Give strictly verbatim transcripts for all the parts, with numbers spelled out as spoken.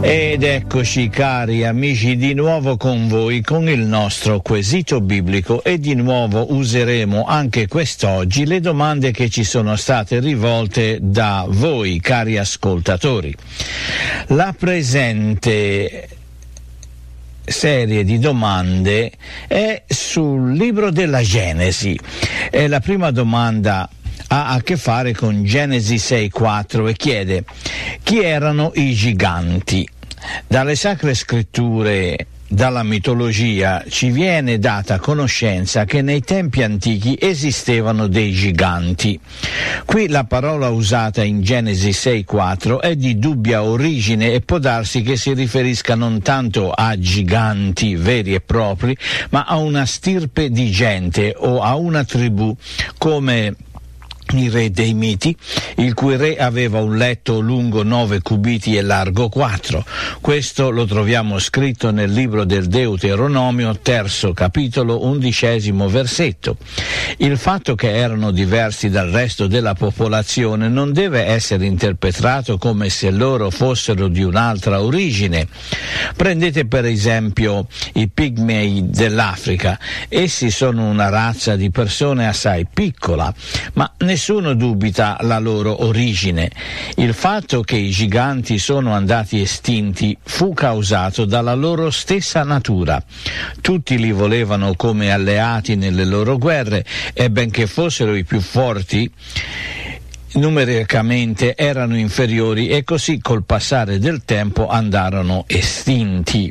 Ed eccoci cari amici di nuovo con voi con il nostro quesito biblico e di nuovo useremo anche quest'oggi le domande che ci sono state rivolte da voi cari ascoltatori. La presente serie di domande è sul libro della Genesi e la prima domanda ha a che fare con Genesi sei quattro e chiede: chi erano i giganti? Dalle sacre scritture, dalla mitologia, ci viene data conoscenza che nei tempi antichi esistevano dei giganti. Qui la parola usata in Genesi sei quattro è di dubbia origine e può darsi che si riferisca non tanto a giganti veri e propri, ma a una stirpe di gente o a una tribù come il re dei miti, il cui re aveva un letto lungo nove cubiti e largo quattro. Questo lo troviamo scritto nel libro del Deuteronomio, terzo capitolo, undicesimo versetto. Il fatto che erano diversi dal resto della popolazione non deve essere interpretato come se loro fossero di un'altra origine. Prendete per esempio i pigmei dell'Africa. Essi sono una razza di persone assai piccola, ma nessuno dubita la loro origine. Il fatto che i giganti sono andati estinti fu causato dalla loro stessa natura. Tutti li volevano come alleati nelle loro guerre e benché fossero i più forti, numericamente erano inferiori e così col passare del tempo andarono estinti.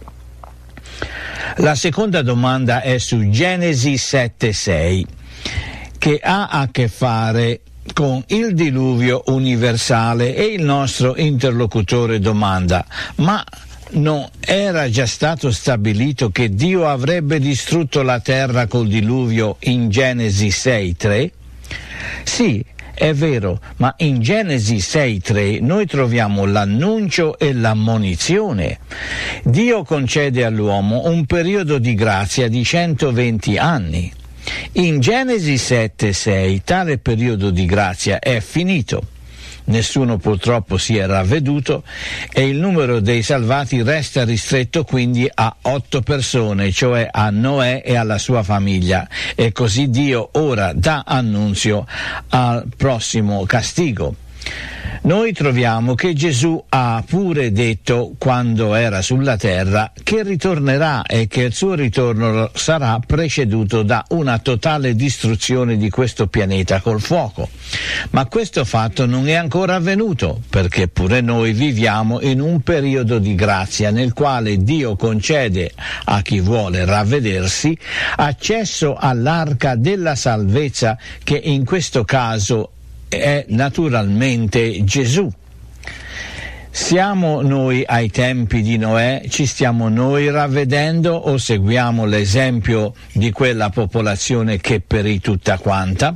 La seconda domanda è su Genesi sette sei, che ha a che fare con il diluvio universale e il nostro interlocutore domanda: ma non era già stato stabilito che Dio avrebbe distrutto la terra col diluvio in Genesi sei tre? Sì, è vero, ma in Genesi sei tre noi troviamo l'annuncio e l'ammonizione. Dio concede all'uomo un periodo di grazia di centoventi anni. In Genesi sette sei tale periodo di grazia è finito. Nessuno purtroppo si è ravveduto e il numero dei salvati resta ristretto quindi a otto persone, cioè a Noè e alla sua famiglia. E così Dio ora dà annunzio al prossimo castigo. Noi troviamo che Gesù ha pure detto, quando era sulla terra, che ritornerà e che il suo ritorno sarà preceduto da una totale distruzione di questo pianeta col fuoco. Ma questo fatto non è ancora avvenuto, perché pure noi viviamo in un periodo di grazia nel quale Dio concede a chi vuole ravvedersi accesso all'arca della salvezza, che in questo caso è naturalmente Gesù. Siamo noi ai tempi di Noè? Ci stiamo noi ravvedendo o seguiamo l'esempio di quella popolazione che perì tutta quanta?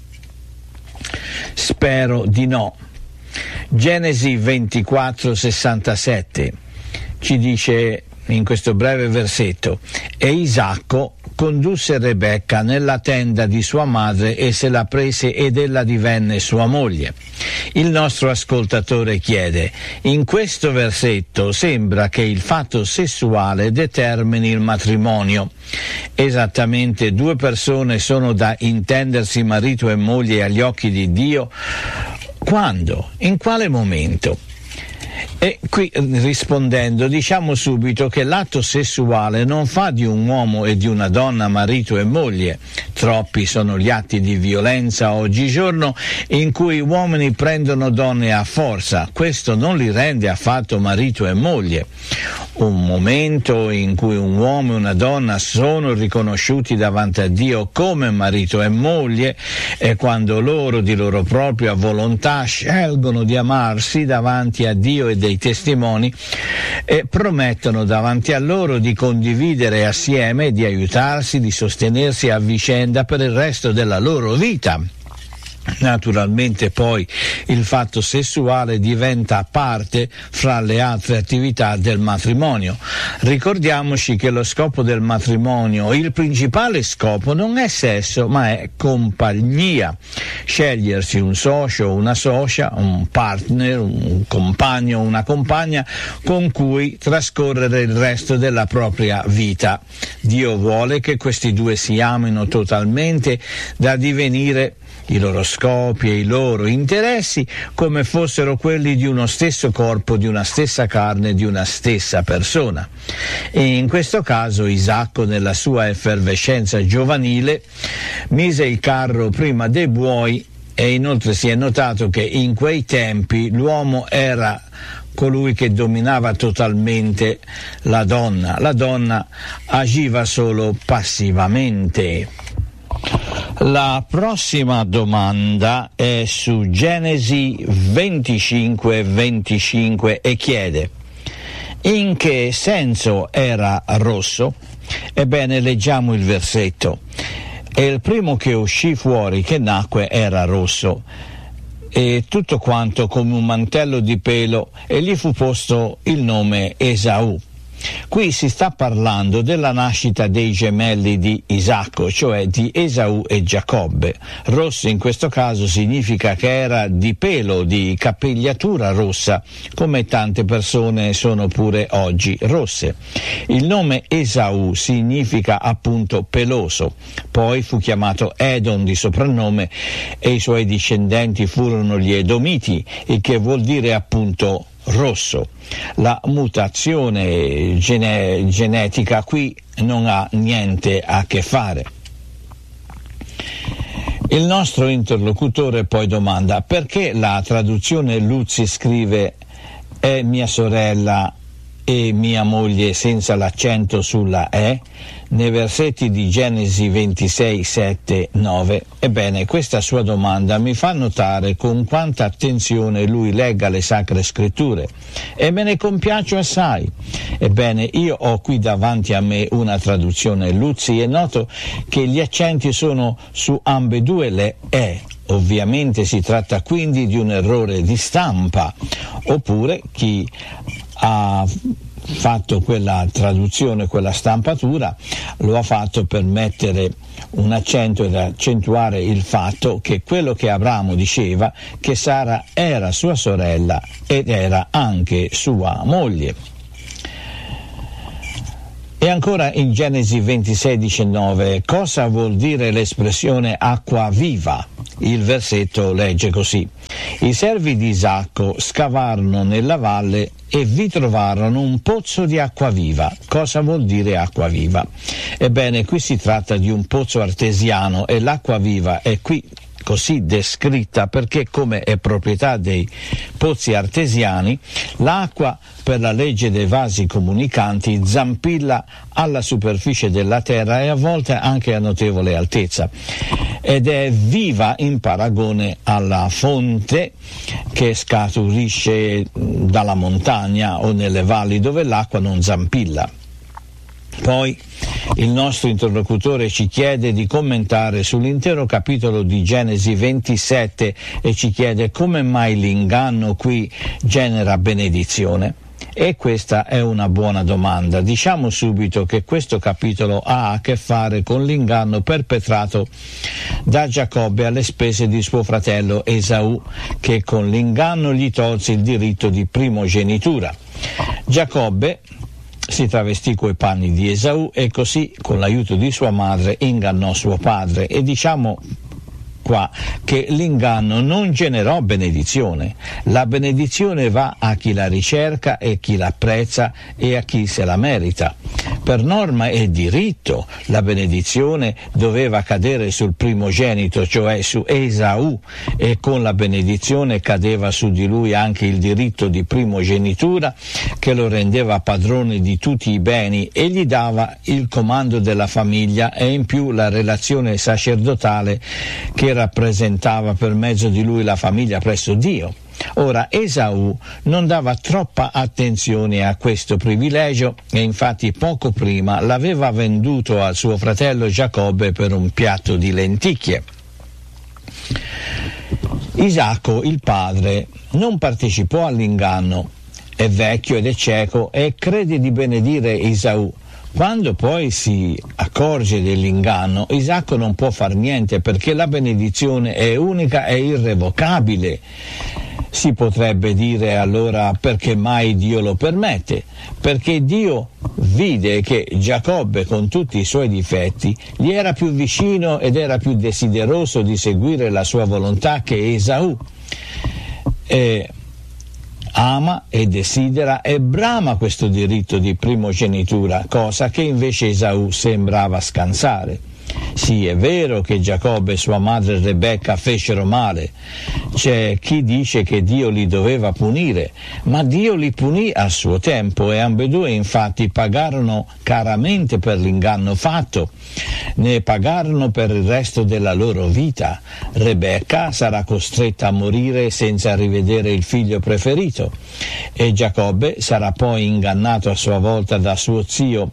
Spero di no. Genesi ventiquattro sessantasette ci dice in questo breve versetto: e Isacco condusse Rebecca nella tenda di sua madre e se la prese ed ella divenne sua moglie. Il nostro ascoltatore chiede: in questo versetto sembra che il fatto sessuale determini il matrimonio. Esattamente due persone sono da intendersi marito e moglie agli occhi di Dio? Quando? In quale momento? E qui rispondendo diciamo subito che l'atto sessuale non fa di un uomo e di una donna marito e moglie. Troppi sono gli atti di violenza oggigiorno in cui uomini prendono donne a forza. Questo non li rende affatto marito e moglie. Un momento in cui un uomo e una donna sono riconosciuti davanti a Dio come marito e moglie è quando loro di loro propria volontà scelgono di amarsi davanti a Dio e dei testimoni e promettono davanti a loro di condividere assieme, di aiutarsi, di sostenersi a vicenda per il resto della loro vita. Naturalmente poi il fatto sessuale diventa parte fra le altre attività del matrimonio. Ricordiamoci che lo scopo del matrimonio, il principale scopo, non è sesso ma è compagnia, scegliersi un socio, una socia, un partner, un compagno, una compagna con cui trascorrere il resto della propria vita. Dio vuole che questi due si amino totalmente da divenire i loro scopi e i loro interessi come fossero quelli di uno stesso corpo, di una stessa carne, di una stessa persona. E in questo caso Isacco, nella sua effervescenza giovanile, mise il carro prima dei buoi, e inoltre si è notato che in quei tempi l'uomo era colui che dominava totalmente la donna. La donna agiva solo passivamente. La prossima domanda è su Genesi venticinque venticinque e chiede: in che senso era rosso? Ebbene, leggiamo il versetto. E il primo che uscì fuori, che nacque, era rosso, e tutto quanto come un mantello di pelo, e gli fu posto il nome Esaù. Qui si sta parlando della nascita dei gemelli di Isacco, cioè di Esaù e Giacobbe. Rosso in questo caso significa che era di pelo, di capigliatura rossa, come tante persone sono pure oggi rosse. Il nome Esaù significa appunto peloso. Poi fu chiamato Edom di soprannome e i suoi discendenti furono gli Edomiti, il che vuol dire appunto rosso. La mutazione gene- genetica qui non ha niente a che fare. Il nostro interlocutore poi domanda: perché la traduzione Luzzi scrive è mia sorella e mia moglie senza l'accento sulla E nei versetti di Genesi ventisei, sette, nove? Ebbene, questa sua domanda mi fa notare con quanta attenzione lui legga le Sacre Scritture, e me ne compiaccio assai. Ebbene, io ho qui davanti a me una traduzione Luzzi e noto che gli accenti sono su ambedue le E. Ovviamente si tratta quindi di un errore di stampa, oppure chi ha fatto quella traduzione, quella stampatura, lo ha fatto per mettere un accento ed accentuare il fatto che quello che Abramo diceva, che Sara era sua sorella ed era anche sua moglie. E ancora in Genesi ventisei diciannove, cosa vuol dire l'espressione acqua viva? Il versetto legge così: i servi di Isacco scavarono nella valle e vi trovarono un pozzo di acqua viva. Cosa vuol dire acqua viva? Ebbene, qui si tratta di un pozzo artesiano e l'acqua viva è qui così descritta perché, come è proprietà dei pozzi artesiani, l'acqua, per la legge dei vasi comunicanti, zampilla alla superficie della terra e a volte anche a notevole altezza, ed è viva in paragone alla fonte che scaturisce dalla montagna o nelle valli dove l'acqua non zampilla. Poi il nostro interlocutore ci chiede di commentare sull'intero capitolo di Genesi ventisette e ci chiede come mai l'inganno qui genera benedizione. E questa è una buona domanda. Diciamo subito che questo capitolo ha a che fare con l'inganno perpetrato da Giacobbe alle spese di suo fratello Esaù, che con l'inganno gli tolse il diritto di primogenitura. Giacobbe si travestì coi panni di Esaù e così, con l'aiuto di sua madre, ingannò suo padre. E diciamo qua che l'inganno non generò benedizione. La benedizione va a chi la ricerca e chi l'apprezza e a chi se la merita. Per norma e diritto la benedizione doveva cadere sul primogenito, cioè su Esaù, e con la benedizione cadeva su di lui anche il diritto di primogenitura che lo rendeva padrone di tutti i beni e gli dava il comando della famiglia e in più la relazione sacerdotale che rappresentava per mezzo di lui la famiglia presso Dio. Ora, Esaù non dava troppa attenzione a questo privilegio e infatti poco prima l'aveva venduto al suo fratello Giacobbe per un piatto di lenticchie. Isacco, il padre, non partecipò all'inganno, è vecchio ed è cieco e crede di benedire Esaù. Quando poi si accorge dell'inganno, Isacco non può far niente perché la benedizione è unica e irrevocabile. Si potrebbe dire allora perché mai Dio lo permette? Perché Dio vide che Giacobbe, con tutti i suoi difetti, gli era più vicino ed era più desideroso di seguire la sua volontà che Esaù. E ama e desidera e brama questo diritto di primogenitura, cosa che invece Esaù sembrava scansare. Sì, è vero che Giacobbe e sua madre Rebecca fecero male. C'è chi dice che Dio li doveva punire, ma Dio li punì a suo tempo e ambedue infatti pagarono caramente per l'inganno fatto. Ne pagarono per il resto della loro vita. Rebecca sarà costretta a morire senza rivedere il figlio preferito e Giacobbe sarà poi ingannato a sua volta da suo zio.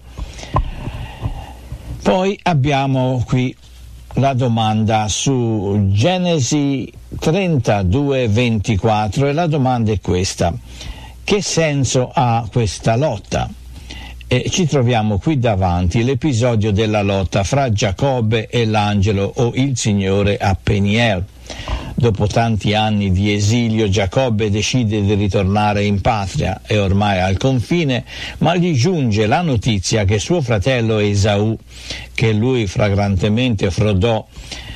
Poi abbiamo qui la domanda su Genesi trentadue ventiquattro e la domanda è questa: che senso ha questa lotta? E ci troviamo qui davanti l'episodio della lotta fra Giacobbe e l'angelo o il Signore a Peniel. Dopo tanti anni di esilio, Giacobbe decide di ritornare in patria, è ormai al confine, ma gli giunge la notizia che suo fratello Esaù, che lui fragrantemente frodò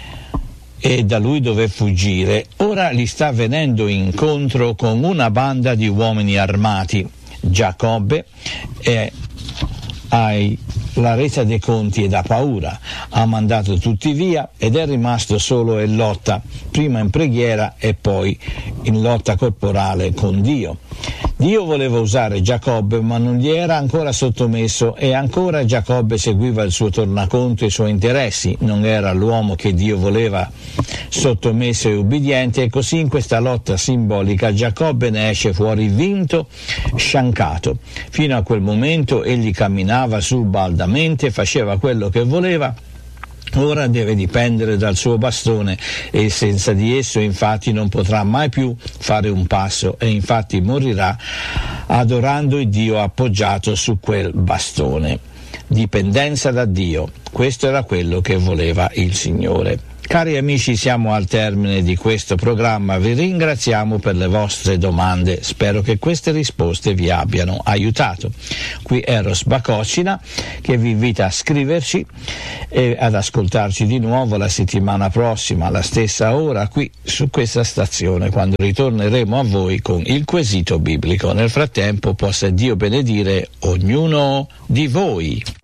e da lui dové fuggire, ora gli sta venendo incontro con una banda di uomini armati. Giacobbe è ai la resa dei conti e da paura, ha mandato tutti via ed è rimasto solo in lotta, prima in preghiera e poi in lotta corporale con Dio. Dio voleva usare Giacobbe ma non gli era ancora sottomesso e ancora Giacobbe seguiva il suo tornaconto e i suoi interessi, non era l'uomo che Dio voleva sottomesso e ubbidiente, e così in questa lotta simbolica Giacobbe ne esce fuori vinto, sciancato. Fino a quel momento egli camminava subaldamente, faceva quello che voleva. Ora deve dipendere dal suo bastone e senza di esso infatti non potrà mai più fare un passo e infatti morirà adorando il Dio appoggiato su quel bastone. Dipendenza da Dio, questo era quello che voleva il Signore. Cari amici, siamo al termine di questo programma, vi ringraziamo per le vostre domande, spero che queste risposte vi abbiano aiutato. Qui Eros Bacocina che vi invita a scriverci e ad ascoltarci di nuovo la settimana prossima alla stessa ora qui su questa stazione, quando ritorneremo a voi con il quesito biblico. Nel frattempo possa Dio benedire ognuno di voi.